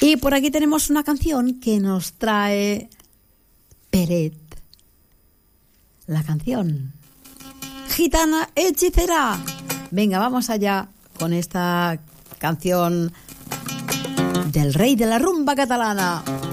Y por aquí tenemos una canción que nos trae Peret. La canción Gitana Hechicera. Venga, vamos allá con esta canción del rey de la rumba catalana.